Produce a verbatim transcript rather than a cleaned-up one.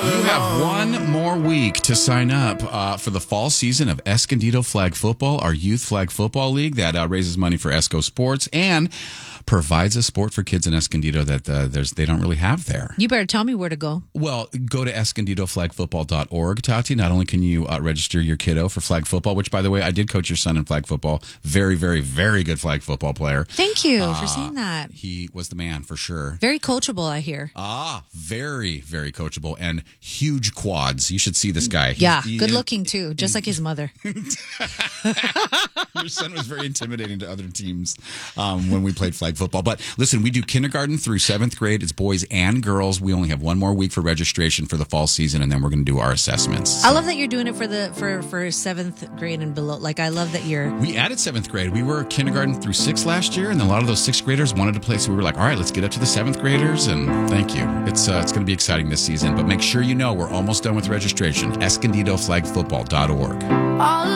You have one more week to sign up uh, for the fall season of Escondido Flag Football, our youth flag football league that uh, raises money for Esco Sports and provides a sport for kids in Escondido that uh, there's they don't really have there. You better tell me where to go. Well, go to escondido flag football dot org, Tati. Not only can you uh, register your kiddo for flag football, which, by the way, I did coach your son in flag football. Very, very, very good flag football player. Thank you uh, for saying that. He was the man for sure. Very coachable, I hear. Ah, very, very coachable and huge quads. You should see this guy. Yeah, He- he- good looking too, just like his mother. Your son was very intimidating to other teams um, when we played flag football. But listen, we do kindergarten through seventh grade. It's boys and girls. We only have one more week for registration for the fall season, and then we're going to do our assessments. I love that you're doing it for the for for seventh grade and below. Like, I love that you're. We added seventh grade. We were kindergarten through sixth last year, and a lot of those sixth graders wanted to play. So we were like, all right, let's get up to the seventh graders. And thank you. It's uh, it's going to be exciting this season. But make sure you know we're almost done with registration. escondido flag football dot org.